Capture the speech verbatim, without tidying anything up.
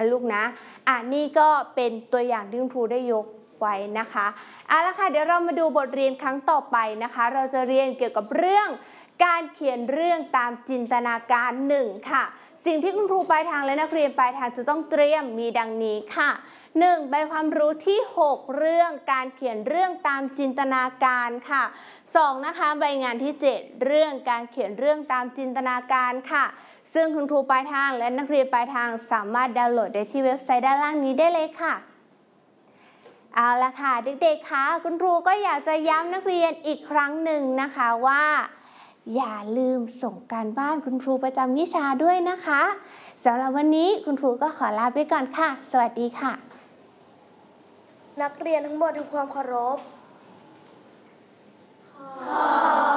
ลูกนะอ่ะนี่ก็เป็นตัวอย่างที่คุณครูได้ยกไว้นะคะเอาละค่ะเดี๋ยวเรามาดูบทเรียนครั้งต่อไปนะคะเราจะเรียนเกี่ยวกับเรื่องการเขียนเรื่องตามจินตนาการหนึ่งค่ะสิ่งที่คุณครูปลายทางและนักเรียนปลายทางจะต้องเตรียมมีดังนี้ค่ะหนึ่งใบความรู้ที่หกเรื่องการเขียนเรื่องตามจินตนาการค่ะสองนะคะใบงานที่เจ็ดเรื่องการเขียนเรื่องตามจินตนาการค่ะซึ่งคุณครูปลายทางและนักเรียนปลายทางสามารถดาวน์โหลดได้ที่เว็บไซต์ด้านล่างนี้ได้เลยค่ะเอาละค่ะเด็กๆคะคุณครูก็อยากจะย้ำนักเรียนอีกครั้งหนึ่งนะคะว่าอย่าลืมส่งการบ้านคุณครูประจำวิชาด้วยนะคะสำหรับวันนี้คุณครูก็ขอลาไปก่อนค่ะสวัสดีค่ะนักเรียนทั้งหมดทำความเคารพขอ